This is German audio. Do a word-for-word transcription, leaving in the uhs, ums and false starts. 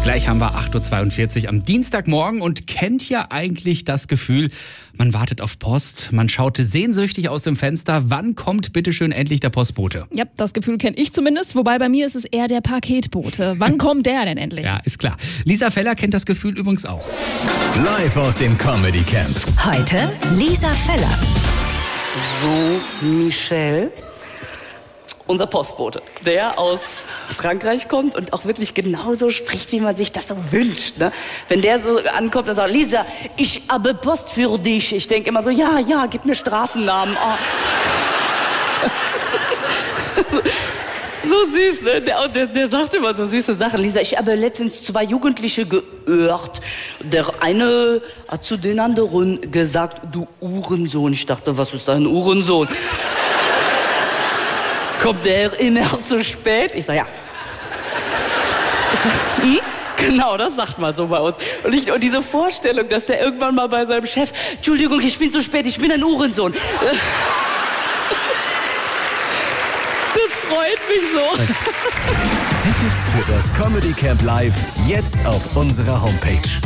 Gleich haben wir acht Uhr zweiundvierzig am Dienstagmorgen und kennt ihr eigentlich das Gefühl, man wartet auf Post, man schaute sehnsüchtig aus dem Fenster, wann kommt bitteschön endlich der Postbote? Ja, das Gefühl kenne ich zumindest, wobei bei mir ist es eher der Paketbote. Wann kommt der denn endlich? Ja, ist klar. Lisa Feller kennt das Gefühl übrigens auch. Live aus dem Comedy Camp. Heute Lisa Feller. So, Michel, unser Postbote, der aus Frankreich kommt und auch wirklich genauso spricht, wie man sich das so wünscht. Ne? Wenn der so ankommt und sagt, Lisa, ich habe Post für dich. Ich denke immer so, ja, ja, gib mir Straßennamen. Oh. So süß, ne? Der, der, der sagt immer so süße Sachen. Lisa, ich habe letztens zwei Jugendliche gehört. Der eine hat zu den anderen gesagt, du Uhrensohn. Ich dachte, was ist dein Uhrensohn? Kommt der immer zu spät? Ich sag, ja. Ich sag, hm? Genau, das sagt man so bei uns. Und, ich, und diese Vorstellung, dass der irgendwann mal bei seinem Chef, Entschuldigung, ich bin zu spät, ich bin ein Uhrensohn. Das freut mich so. Tickets für das Comedy Camp Live jetzt auf unserer Homepage